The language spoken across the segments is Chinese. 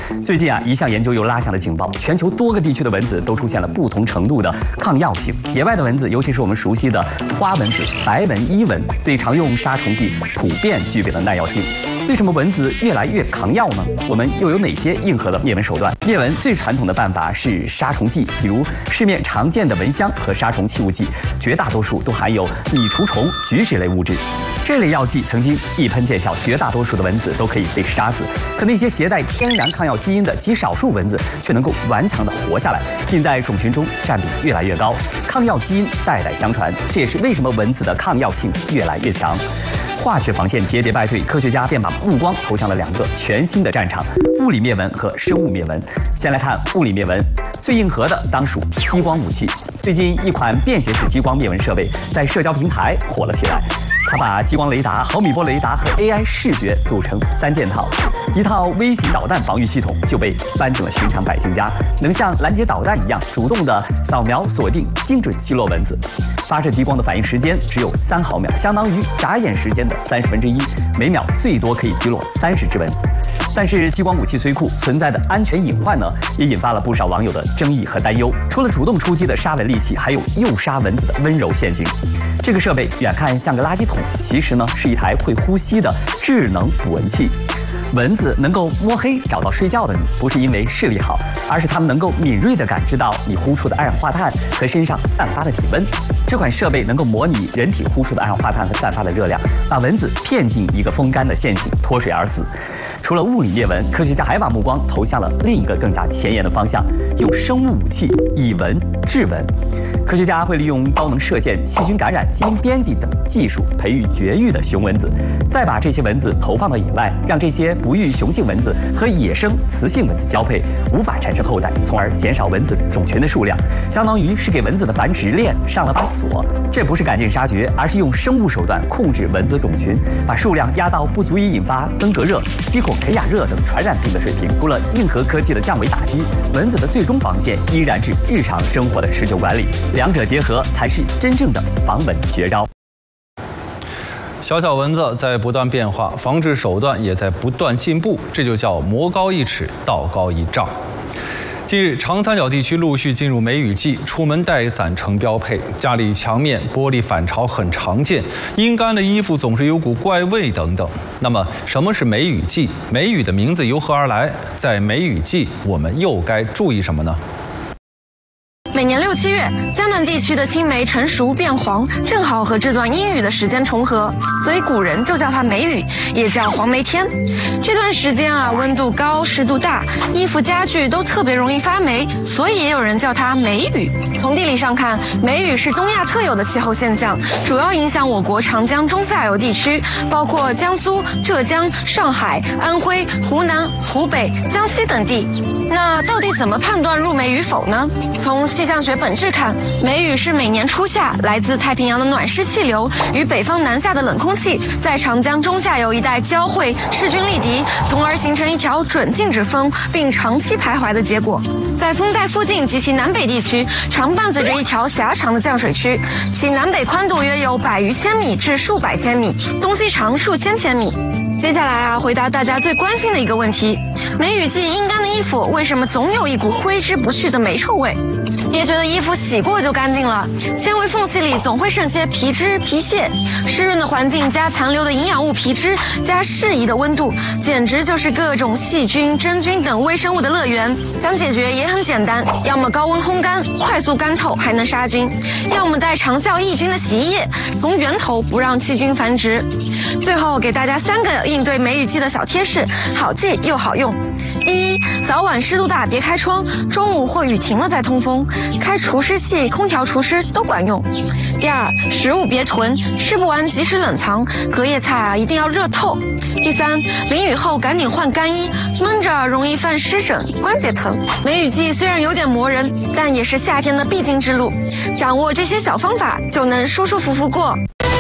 最近一项研究又拉响了警报，全球多个地区的蚊子都出现了不同程度的抗药性。野外的蚊子，尤其是我们熟悉的花蚊子、白蚊、伊蚊，对常用杀虫剂普遍具备了耐药性。为什么蚊子越来越抗药呢？我们又有哪些硬核的灭蚊手段？灭蚊最传统的办法是杀虫剂，比如市面常见的蚊香和杀虫气雾剂，绝大多数都含有拟除虫、菊酯类物质。这类药剂曾经一喷见效，绝大多数的蚊子都可以被杀死。可那些携带天然抗药基因的极少数蚊子，却能够顽强地活下来，并在种群中占比越来越高。抗药基因代代相传，这也是为什么蚊子的抗药性越来越强。化学防线节节败退，科学家便把目光投向了2个全新的战场：物理灭蚊和生物灭蚊。先来看物理灭蚊，最硬核的当属激光武器。最近，一款便携式激光灭蚊设备在社交平台火了起来。它把激光雷达、毫米波雷达和 AI 视觉组成3件套，一套微型导弹防御系统就被搬进了寻常百姓家，能像拦截导弹一样主动的扫描、锁定、精准击落蚊子。发射激光的反应时间只有3毫秒，相当于眨眼时间的1/30，每秒最多可以击落30只蚊子。但是激光武器虽酷，存在的安全隐患呢，也引发了不少网友的争议和担忧。除了主动出击的杀蚊利器，还有诱杀蚊子的温柔陷阱。这个设备远看像个垃圾桶，其实呢是一台会呼吸的智能捕蚊器。蚊子能够摸黑找到睡觉的你，不是因为视力好，而是它们能够敏锐地感知到你呼出的二氧化碳和身上散发的体温。这款设备能够模拟人体呼出的二氧化碳和散发的热量，把蚊子骗进一个风干的陷阱，脱水而死。除了物理灭蚊，科学家还把目光投向了另一个更加前沿的方向，用生物武器以蚊治蚊。科学家会利用高能射线、细菌感染、基因编辑等技术培育绝育的雄蚊子，再把这些蚊子投放到野外，让这些不育雄性蚊子和野生雌性蚊子交配，无法产生后代，从而减少蚊子种群的数量，相当于是给蚊子的繁殖链上了把锁。这不是赶尽杀绝，而是用生物手段控制蚊子种群，把数量压到不足以引发登革热、西口培亚热等传染病的水平。除了硬核科技的降维打击，蚊子的最终防线依然是日常生活的持久管理，两者结合才是真正的防蚊绝招。 小小蚊子在不断变化，防治手段也在不断进步，这就叫魔高1尺，道高1丈。近日，长三角地区陆续进入梅雨季，出门带伞成标配，家里墙面玻璃反潮很常见，阴干的衣服总是有股怪味等等。那么，什么是梅雨季？梅雨的名字由何而来？在梅雨季，我们又该注意什么呢？ 每年6、7月，江南地区的青梅成熟变黄，正好和这段阴雨的时间重合，所以古人就叫它梅雨，也叫黄梅天。这段时间温度高，湿度大，衣服家具都特别容易发霉，所以也有人叫它梅雨。从地理上看，梅雨是东亚特有的气候现象，主要影响我国长江中下游地区，包括江苏、浙江、上海、安徽、湖南、湖北、江西等地。那到底怎么判断入梅与否呢？从气象学本质看，梅雨是每年初夏来自太平洋的暖湿气流与北方南下的冷空气在长江中下游一带交汇，势均力敌，从而形成一条准静止风，并长期徘徊的结果。在风带附近及其南北地区，常伴随着一条狭长的降水区，其南北宽度约有100余千米至数百千米，东西长数千千米。接下来回答大家最关心的一个问题：梅雨季阴干的衣服为什么总有一股挥之不去的霉臭味？别觉得衣服洗过就干净了，纤维缝隙里总会渗些皮脂、皮屑。湿润的环境加残留的营养物皮脂，加适宜的温度，简直就是各种细菌、真菌等微生物的乐园。想解决也很简单，要么高温烘干，快速干透还能杀菌；要么带长效抑菌的洗衣液，从源头不让细菌繁殖。最后给大家3个应对梅雨季的小贴士，好记又好用。第一，早晚湿度大别开窗，中午或雨停了再通风，开除湿器、空调除湿都管用。第二，食物别囤，吃不完及时冷藏，隔夜菜一定要热透。第三，淋雨后赶紧换干衣，闷着容易犯湿疹、关节疼。梅雨季虽然有点磨人，但也是夏天的必经之路，掌握这些小方法就能舒舒服服过。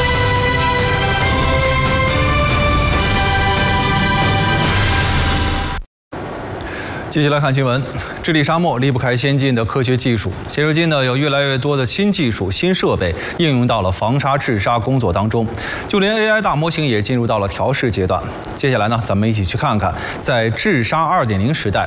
继续来看新闻，治理沙漠离不开先进的科学技术。现如今呢，有越来越多的新技术、新设备应用到了防沙治沙工作当中，就连 AI 大模型也进入到了调试阶段。接下来呢，咱们一起去看看，在治沙2.0时代，